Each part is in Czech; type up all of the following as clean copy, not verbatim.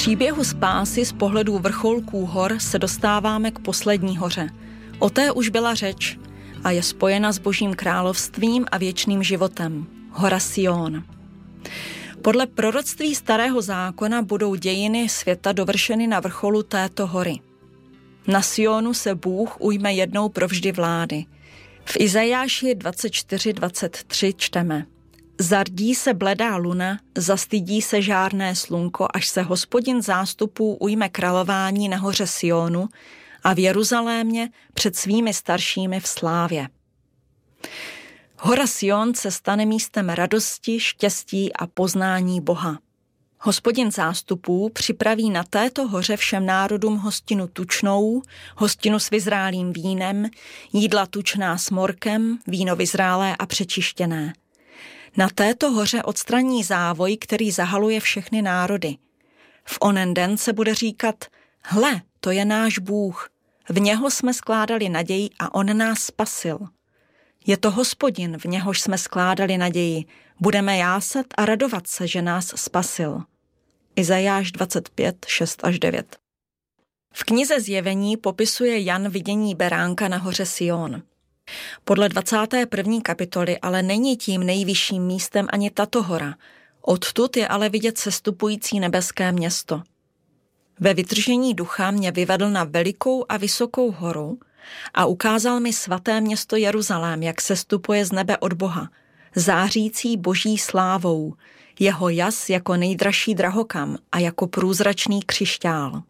příběhu spásy z pohledu vrcholků hor se dostáváme k poslední hoře. O té už byla řeč a je spojena s Božím královstvím a věčným životem. Hora Sion. Podle proroctví Starého zákona budou dějiny světa dovršeny na vrcholu této hory. Na Sionu se Bůh ujme jednou provždy vlády. V Izajáši 24:23 čteme: Zardí se bledá luna, zastydí se žárné slunko, až se Hospodin zástupů ujme králování na hoře Sionu a v Jeruzalémě před svými staršími v slávě. Hora Sion se stane místem radosti, štěstí a poznání Boha. Hospodin zástupů připraví na této hoře všem národům hostinu tučnou, hostinu s vyzrálým vínem, jídla tučná s morkem, víno vyzrálé a přečištěné. Na této hoře odstraní závoj, který zahaluje všechny národy. V onen den se bude říkat: Hle, to je náš Bůh, v něho jsme skládali naději a on nás spasil. Je to Hospodin, v něhož jsme skládali naději, budeme jásat a radovat se, že nás spasil. Izajáš 25:6-9. V knize Zjevení popisuje Jan vidění beránka na hoře Sion. Podle 21. kapitoly ale není tím nejvyšším místem ani tato hora. Odtud je ale vidět sestupující nebeské město. Ve vytržení ducha mě vyvedl na velikou a vysokou horu a ukázal mi svaté město Jeruzalém, jak sestupuje z nebe od Boha, zářící boží slávou, jeho jas jako nejdražší drahokam a jako průzračný křišťál.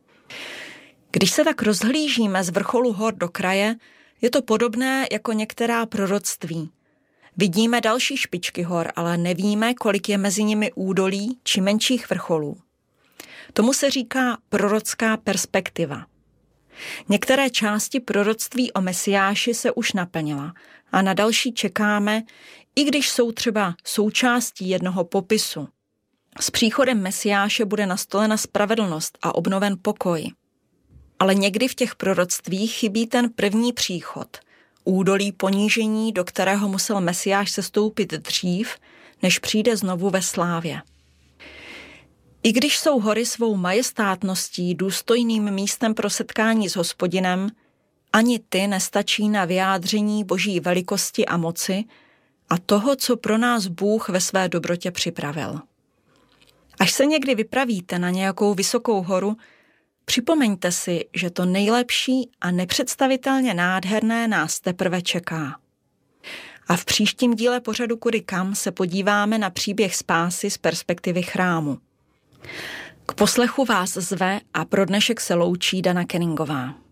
Když se tak rozhlížíme z vrcholu hor do kraje, je to podobné jako některá proroctví. Vidíme další špičky hor, ale nevíme, kolik je mezi nimi údolí či menších vrcholů. Tomu se říká prorocká perspektiva. Některé části proroctví o Mesiáši se už naplnila a na další čekáme, i když jsou třeba součástí jednoho popisu. S příchodem Mesiáše bude nastolena spravedlnost a obnoven pokoj. Ale někdy v těch proroctvích chybí ten první příchod, údolí ponížení, do kterého musel Mesiáš sestoupit dřív, než přijde znovu ve slávě. I když jsou hory svou majestátností důstojným místem pro setkání s Hospodinem, ani ty nestačí na vyjádření boží velikosti a moci a toho, co pro nás Bůh ve své dobrotě připravil. Až se někdy vypravíte na nějakou vysokou horu, připomeňte si, že to nejlepší a nepředstavitelně nádherné nás teprve čeká. A v příštím díle pořadu Kudy kam se podíváme na příběh spásy z perspektivy chrámu. K poslechu vás zve a pro dnešek se loučí Dana Kenningová.